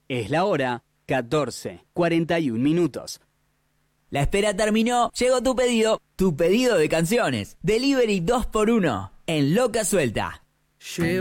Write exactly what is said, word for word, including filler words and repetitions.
Es la hora catorce, cuarenta y un minutos. La espera terminó, llegó tu pedido, tu pedido de canciones. Delivery dos por uno en Loca Suelta.